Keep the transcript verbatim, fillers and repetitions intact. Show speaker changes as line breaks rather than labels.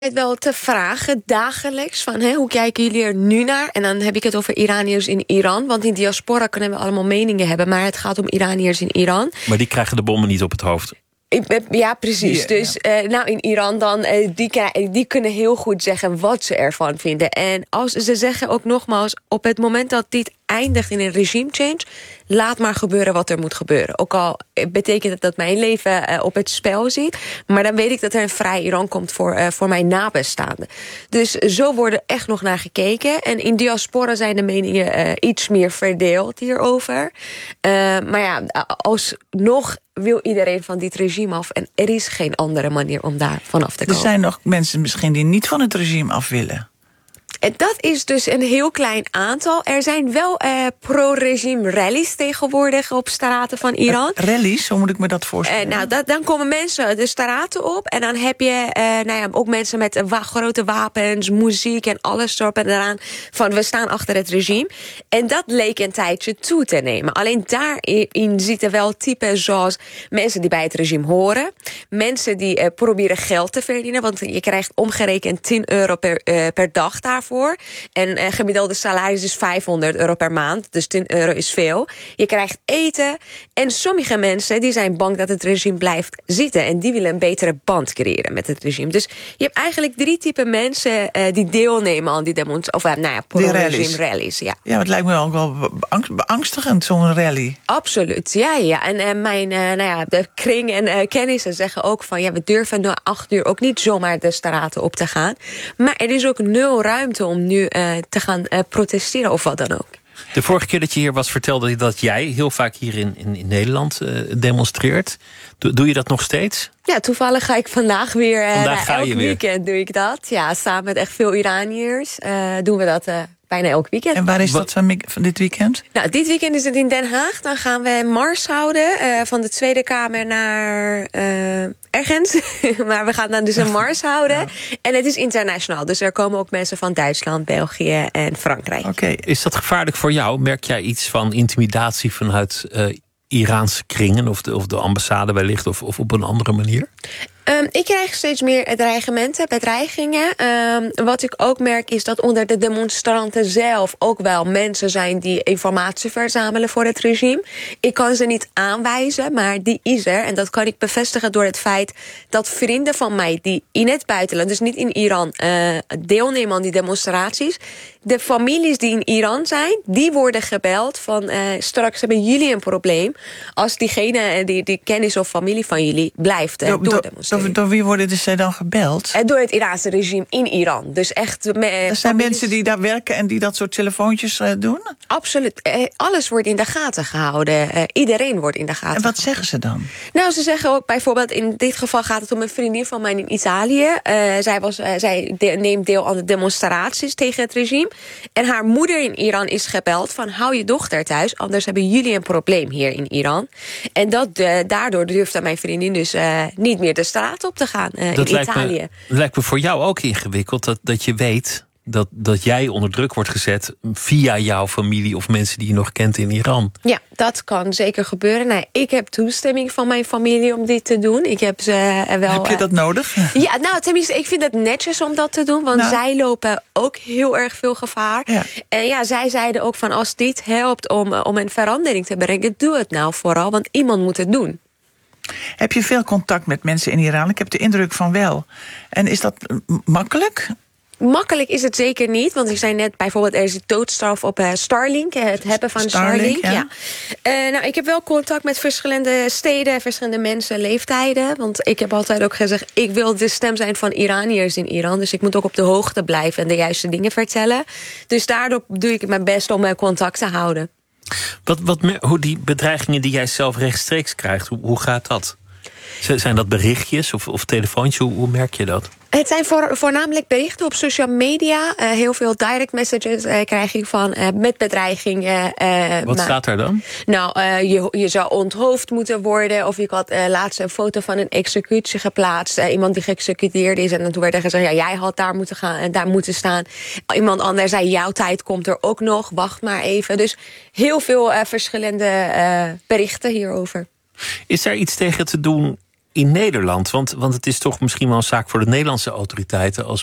wel te vragen dagelijks van hè, hoe kijken jullie er nu naar? En dan heb ik het over Iraniërs in Iran. Want in diaspora kunnen we allemaal meningen hebben, maar het gaat om Iraniërs in Iran.
Maar die krijgen de bommen niet op het hoofd.
Ja, precies. Ja, dus ja. Uh, nou, in Iran dan, uh, die, die kunnen heel goed zeggen wat ze ervan vinden. En als ze zeggen ook nogmaals, op het moment dat dit eindigt in een regime change, laat maar gebeuren wat er moet gebeuren. Ook al betekent het dat mijn leven uh, op het spel zit, maar dan weet ik dat er een vrij Iran komt voor, uh, voor mijn nabestaanden. Dus zo worden echt nog naar gekeken. En in diaspora zijn de meningen uh, iets meer verdeeld hierover. Uh, maar ja, alsnog wil iedereen van dit regime af. En er is geen andere manier om daar vanaf te komen.
Er zijn nog mensen misschien die niet van het regime af willen.
En dat is dus een heel klein aantal. Er zijn wel uh, pro-regime rallies tegenwoordig op straten van Iran.
Uh, rallies, hoe moet ik me dat voorstellen?
Uh, nou, dat, dan komen mensen de straten op. En dan heb je uh, nou ja, ook mensen met uh, wa- grote wapens, muziek en alles erop en eraan. Van we staan achter het regime. En dat leek een tijdje toe te nemen. Alleen daarin zitten wel typen zoals mensen die bij het regime horen. Mensen die uh, proberen geld te verdienen. Want je krijgt omgerekend tien euro per, uh, per dag daarvoor. En uh, gemiddelde salaris is vijfhonderd euro per maand. Dus tien euro is veel. Je krijgt eten. En sommige mensen die zijn bang dat het regime blijft zitten. En die willen een betere band creëren met het regime. Dus je hebt eigenlijk drie typen mensen uh, die deelnemen aan die demonstraties. Of uh, nou ja, pro-regime rallies. Ja.
ja, het lijkt me ook wel beangstigend, zo'n rally.
Absoluut, ja. ja. En uh, mijn uh, nou ja, de kring en uh, kennissen zeggen ook van ja, we durven na acht uur ook niet zomaar de straten op te gaan. Maar er is ook nul ruimte om nu uh, te gaan uh, protesteren of wat dan ook.
De vorige keer dat je hier was vertelde je dat jij heel vaak hier in, in, in Nederland uh, demonstreert. Doe, doe je dat nog steeds?
Ja, toevallig ga ik vandaag weer. Uh,
vandaag ga
elk
je weer.
weekend doe ik dat. Ja, samen met echt veel Iraniërs uh, doen we dat uh, bijna elk weekend.
En waar is dat van, van dit weekend?
Nou, dit weekend is het in Den Haag. Dan gaan we een mars houden uh, van de Tweede Kamer naar uh, ergens. Maar we gaan dan dus een mars houden. Ja. En het is internationaal. Dus er komen ook mensen van Duitsland, België en Frankrijk.
Okay. Is dat gevaarlijk voor jou? Merk jij iets van intimidatie vanuit uh, Iraanse kringen of de, of de ambassade wellicht of, of op een andere manier?
Um, ik krijg steeds meer dreigementen, bedreigingen. Um, wat ik ook merk is dat onder de demonstranten zelf ook wel mensen zijn die informatie verzamelen voor het regime. Ik kan ze niet aanwijzen, maar die is er. En dat kan ik bevestigen door het feit dat vrienden van mij die in het buitenland, dus niet in Iran, uh, deelnemen aan die demonstraties. De families die in Iran zijn, die worden gebeld van uh, straks hebben jullie een probleem als diegene, die, die kennis of familie van jullie blijft uh,
do,
doordemonstreren.
Door, door wie worden dus zij dan gebeld?
Door het Iraanse regime in Iran. Dus echt. Uh,
er zijn mensen die daar werken en die dat soort telefoontjes uh, doen?
Absoluut. Uh, alles wordt in de gaten gehouden. Uh, iedereen wordt in de gaten
En wat
gehouden.
zeggen ze dan?
Nou, ze zeggen ook bijvoorbeeld, in dit geval gaat het om een vriendin van mij in Italië. Uh, zij was, uh, zij de, neemt deel aan de demonstraties tegen het regime. En haar moeder in Iran is gebeld van hou je dochter thuis, anders hebben jullie een probleem hier in Iran. En dat, uh, daardoor durfde mijn vriendin dus uh, niet meer de straat op te gaan uh,
dat
in
lijkt
Italië.
Me, dat lijkt me voor jou ook ingewikkeld, dat, dat je weet dat, dat jij onder druk wordt gezet via jouw familie of mensen die je nog kent in Iran.
Ja, dat kan zeker gebeuren. Nou, ik heb toestemming van mijn familie om dit te doen. Ik heb ze uh, wel.
Heb je dat uh, nodig?
Ja, nou, tenminste, ik vind het netjes om dat te doen, want nou. zij lopen ook heel erg veel gevaar. Ja. En ja, zij zeiden ook van als dit helpt om, om een verandering te brengen, doe het nou vooral, want iemand moet het doen.
Heb je veel contact met mensen in Iran? Ik heb de indruk van wel. En is dat makkelijk?
Makkelijk is het zeker niet, want ik zei net bijvoorbeeld er is doodstraf op uh, Starlink, het hebben van Starlink.
Starlink ja.
Ja. Uh, nou, ik heb wel contact met verschillende steden, verschillende mensen, leeftijden. Want ik heb altijd ook gezegd, ik wil de stem zijn van Iraniërs in Iran. Dus ik moet ook op de hoogte blijven en de juiste dingen vertellen. Dus daardoor doe ik mijn best om contact te houden.
Wat, wat, hoe die bedreigingen die jij zelf rechtstreeks krijgt, hoe, hoe gaat dat? Zijn dat berichtjes of, of telefoontjes? Hoe, hoe merk je dat?
Het zijn voor, voornamelijk berichten op social media. Uh, heel veel direct messages uh, krijg ik van uh, met bedreigingen. Uh,
Wat maar, staat daar dan?
Nou, uh, je, je zou onthoofd moeten worden. Of ik had uh, laatst een foto van een executie geplaatst. Uh, iemand die geëxecuteerd is. En toen werd er gezegd, ja, jij had daar moeten, gaan, en daar moeten staan. Iemand anders zei, jouw tijd komt er ook nog. Wacht maar even. Dus heel veel uh, verschillende uh, berichten hierover.
Is er iets tegen te doen in Nederland? Want, want het is toch misschien wel een zaak voor de Nederlandse autoriteiten als